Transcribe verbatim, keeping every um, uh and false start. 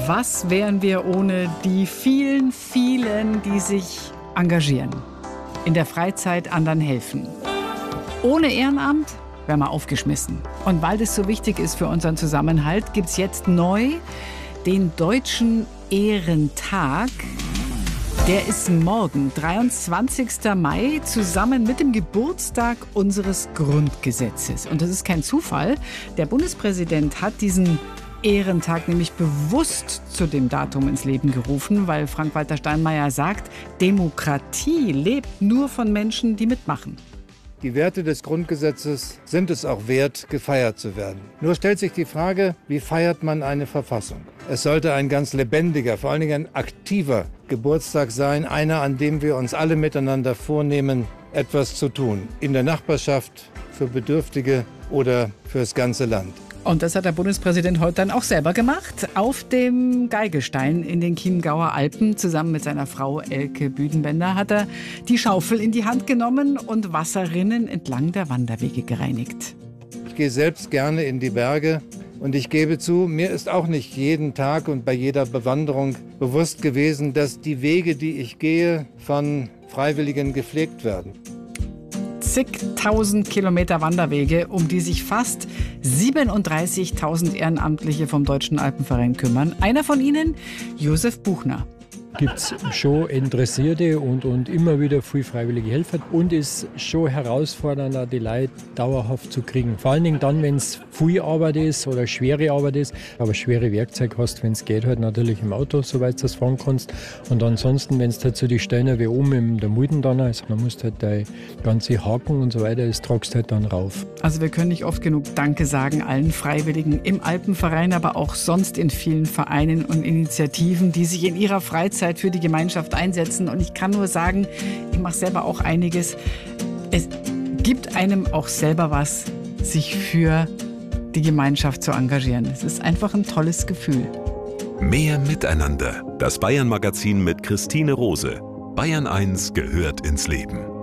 Was wären wir ohne die vielen, vielen, die sich engagieren, in der Freizeit anderen helfen? Ohne Ehrenamt wären wir aufgeschmissen. Und weil das so wichtig ist für unseren Zusammenhalt, gibt es jetzt neu den Deutschen Ehrentag. Der ist morgen, dreiundzwanzigster Mai, zusammen mit dem Geburtstag unseres Grundgesetzes. Und das ist kein Zufall. Der Bundespräsident hat diesen Ehrentag nämlich bewusst zu dem Datum ins Leben gerufen, weil Frank-Walter Steinmeier sagt, Demokratie lebt nur von Menschen, die mitmachen. Die Werte des Grundgesetzes sind es auch wert, gefeiert zu werden. Nur stellt sich die Frage, wie feiert man eine Verfassung? Es sollte ein ganz lebendiger, vor allen Dingen ein aktiver Geburtstag sein, einer, an dem wir uns alle miteinander vornehmen, etwas zu tun. In der Nachbarschaft, für Bedürftige oder fürs ganze Land. Und das hat der Bundespräsident heute dann auch selber gemacht. Auf dem Geigestein in den Chiemgauer Alpen zusammen mit seiner Frau Elke Büdenbender hat er die Schaufel in die Hand genommen und Wasserrinnen entlang der Wanderwege gereinigt. Ich gehe selbst gerne in die Berge und ich gebe zu, mir ist auch nicht jeden Tag und bei jeder Bewanderung bewusst gewesen, dass die Wege, die ich gehe, von Freiwilligen gepflegt werden. Zigtausend Kilometer Wanderwege, um die sich fast siebenunddreißigtausend Ehrenamtliche vom Deutschen Alpenverein kümmern. Einer von ihnen, Josef Buchner. Gibt es schon Interessierte und, und immer wieder viel freiwillige Helfer. Und ist schon herausfordernder, die Leute dauerhaft zu kriegen. Vor allen Dingen dann, wenn es viel Arbeit ist oder schwere Arbeit ist. Aber schwere Werkzeug hast, wenn es geht, halt natürlich im Auto, soweit du das fahren kannst. Und ansonsten, wenn es halt so die Steine wie oben in der Mulden dann ist, dann musst du halt deine ganze Haken und so weiter, das tragst du halt dann rauf. Also wir können nicht oft genug Danke sagen allen Freiwilligen im Alpenverein, aber auch sonst in vielen Vereinen und Initiativen, die sich in ihrer Freizeit für die Gemeinschaft einsetzen. Und ich kann nur sagen, ich mache selber auch einiges. Es gibt einem auch selber was, sich für die Gemeinschaft zu engagieren. Es ist einfach ein tolles Gefühl. Mehr Miteinander. Das Bayern-Magazin mit Christine Rose. Bayern eins gehört ins Leben.